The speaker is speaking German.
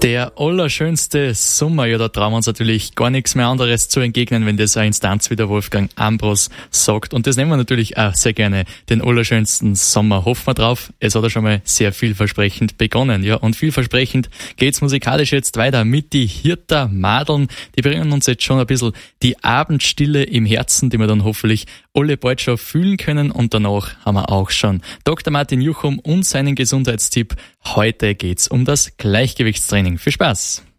Der allerschönste Sommer, ja, da trauen wir uns natürlich gar nichts mehr anderes zu entgegnen, wenn das eine Instanz wie der Wolfgang Ambros sagt. Und das nehmen wir natürlich auch sehr gerne, den allerschönsten Sommer. Hoffen wir drauf. Es hat ja schon mal sehr vielversprechend begonnen, ja. Und vielversprechend geht's musikalisch jetzt weiter mit die Hirter Madeln. Die bringen uns jetzt schon ein bisschen die Abendstille im Herzen, die wir dann hoffentlich alle bald schon fühlen können. Und danach haben wir auch schon Dr. Martin Juchum und seinen Gesundheitstipp. Heute geht's um das Gleichgewichtstraining. Viel Spaß!